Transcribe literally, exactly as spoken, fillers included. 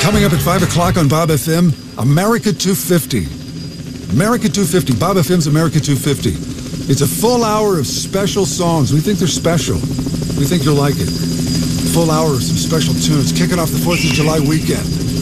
Coming up at five o'clock on Bob F M, America two fifty. America two fifty, Bob F M's America two fifty. It's a full hour of special songs. We think they're special. We think you'll like it. Full hour of some special tunes, kicking off the fourth of July weekend.